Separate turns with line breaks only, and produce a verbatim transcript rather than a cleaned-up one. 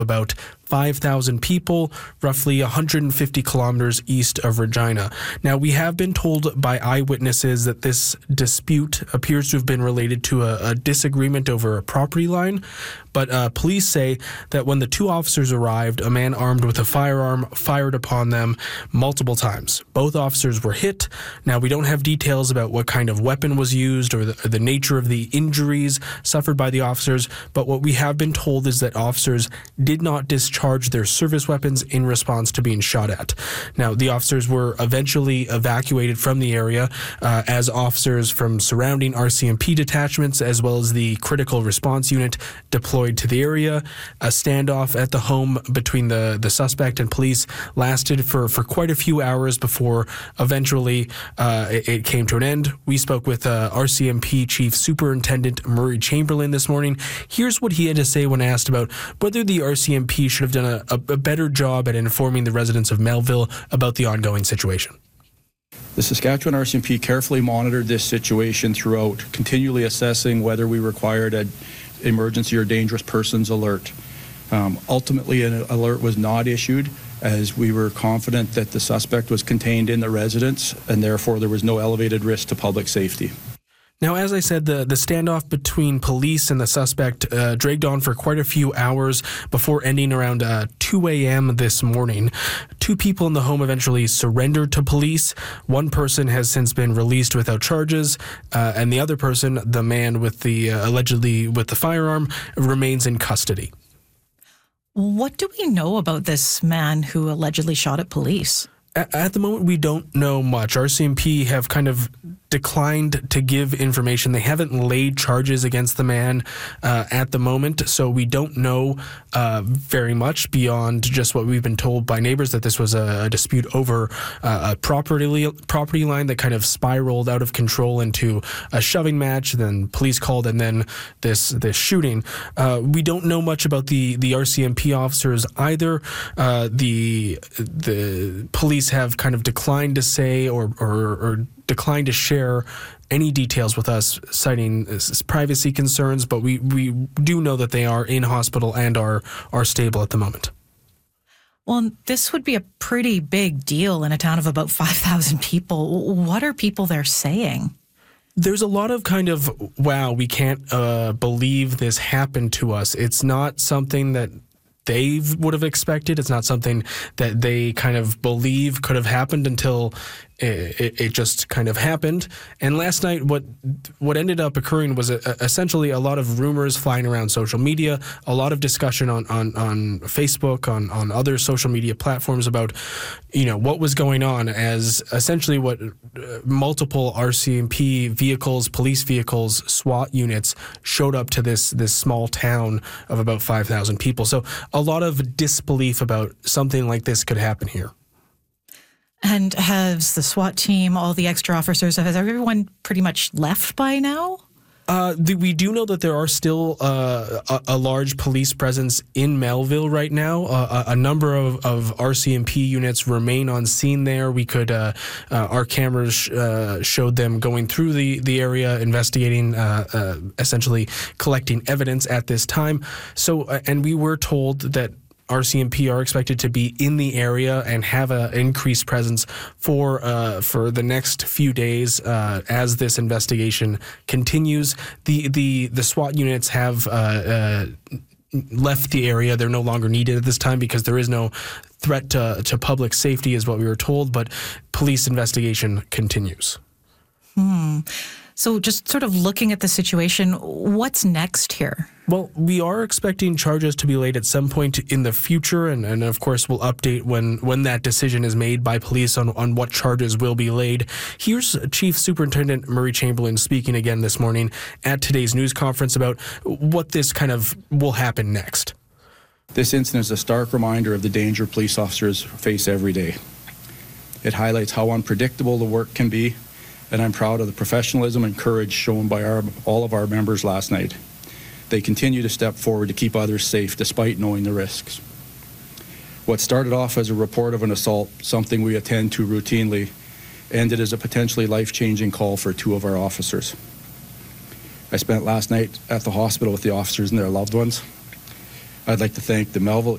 about five thousand people, roughly one hundred fifty kilometers east of Regina. Now, we have been told by eyewitnesses that this dispute appears to have been related to a, a disagreement over a property line, but uh, police say that when the two officers arrived, a man armed with a firearm fired upon them multiple times. Both officers were hit. Now, we don't have details about what kind of weapon was used or the, or the nature of the injuries suffered by the officers, but what we have been told is that officers did not discharge their service weapons in response to being shot at. Now, the officers were eventually evacuated from the area uh, as officers from surrounding R C M P detachments as well as the critical response unit deployed to the area. A standoff at the home between the, the suspect and police lasted for, for quite a few hours before eventually uh, it, it came to an end. We spoke with uh, R C M P Chief Superintendent Murray Chamberlain this morning. Here's what he had to say when asked about whether the R C M P should have done a, a, a better job at informing the residents of Melville about the ongoing situation.
The Saskatchewan R C M P carefully monitored this situation throughout, continually assessing whether we required an emergency or dangerous persons alert. Um, ultimately, an alert was not issued as we were confident that the suspect was contained in the residence and therefore there was no elevated risk to public safety.
Now, as I said, the, the standoff between police and the suspect uh, dragged on for quite a few hours before ending around uh, two a.m. this morning. Two people in the home eventually surrendered to police. One person has since been released without charges, uh, and the other person, the man with the uh, allegedly with the firearm, remains in custody.
What do we know about this man who allegedly shot at police?
At, at the moment, we don't know much. R C M P have kind of declined to give information. They haven't laid charges against the man uh, at the moment, so we don't know uh, very much beyond just what we've been told by neighbors, that this was a, a dispute over uh, a property property line that kind of spiraled out of control into a shoving match, then police called, and then this this shooting. Uh, we don't know much about the, the R C M P officers either. Uh, the the police have kind of declined to say or, or, or declined to share any details with us, citing privacy concerns, but we, we do know that they are in hospital and are, are stable at the moment.
Well, this would be a pretty big deal in a town of about five thousand people. What are people there saying?
There's a lot of kind of, wow, we can't uh, believe this happened to us. It's not something that they would have expected. It's not something that they kind of believe could have happened until it, it just kind of happened. And last night, what what ended up occurring was a, a, essentially a lot of rumors flying around social media, a lot of discussion on, on, on Facebook, on, on other social media platforms about, you know, what was going on, as essentially what uh, multiple R C M P vehicles, police vehicles, SWAT units showed up to this this small town of about five thousand people. So a lot of disbelief about something like this could happen here.
And has the SWAT team, all the extra officers, has everyone pretty much left by now?
Uh, the, we do know that there are still uh, a, a large police presence in Melville right now. Uh, a, a number of, of R C M P units remain on scene there. We could, uh, uh, our cameras uh, showed them going through the, the area, investigating, uh, uh, essentially collecting evidence at this time. So, uh, and we were told that R C M P are expected to be in the area and have an increased presence for uh, for the next few days uh, as this investigation continues. The the the SWAT units have uh, uh, left the area. They're no longer needed at this time because there is no threat to, to public safety, is what we were told. But police investigation continues.
Hmm. So just sort of looking at the situation, what's next here?
Well, we are expecting charges to be laid at some point in the future, and, and of course we'll update when, when that decision is made by police on, on what charges will be laid. Here's Chief Superintendent Murray Chamberlain speaking again this morning at today's news conference about what this kind of will happen next.
This incident is a stark reminder of the danger police officers face every day. It highlights how unpredictable the work can be, and I'm proud of the professionalism and courage shown by our, all of our members last night. They continue to step forward to keep others safe despite knowing the risks. What started off as a report of an assault, something we attend to routinely, ended as a potentially life-changing call for two of our officers. I spent last night at the hospital with the officers and their loved ones. I'd like to thank the Melville